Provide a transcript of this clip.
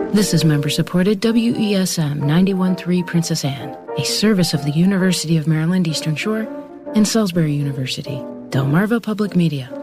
This is member-supported WESM 91.3 Princess Anne, a service of the University of Maryland Eastern Shore and Salisbury University, Delmarva Public Media.